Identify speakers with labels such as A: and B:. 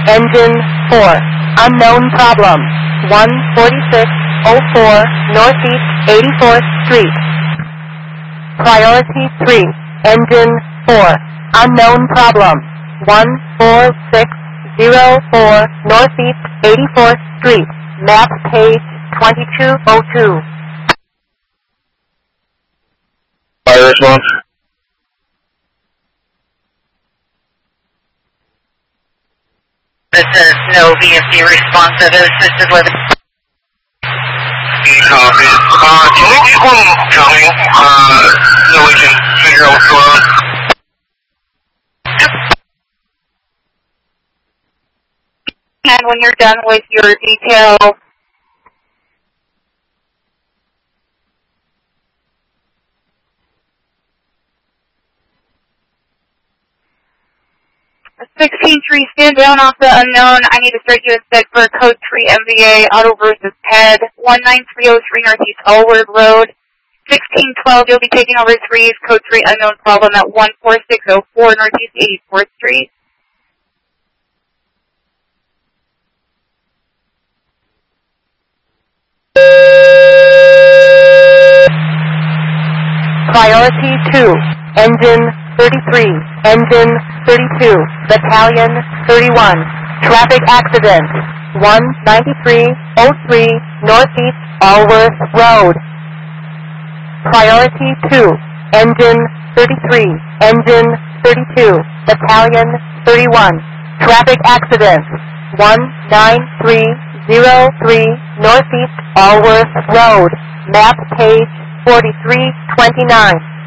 A: engine 4, unknown problem, 14604 Northeast 84th Street. Priority 3, engine 4, unknown problem, 14604 Northeast 84th Street, map page 2202.
B: Fire response.
C: This is no VFD responsive, assisted living.
B: Copy. Can we get one coming, so we can figure out what's going on?
C: And when you're done with your detail, 16-3, stand down off the unknown. I need to start you instead for code 3 MVA, auto versus PED, 19303 Northeast Allward Road. 1612, you'll be taking over 3's code 3 unknown problem at 14604 Northeast 84th Street.
A: Priority 2, engine 33, engine 32, battalion 31, traffic accident, 19303 Northeast Allworth Road. Priority 2, engine 33, engine 32, battalion 31, traffic accident, 19303 Northeast Allworth Road, map page 4329.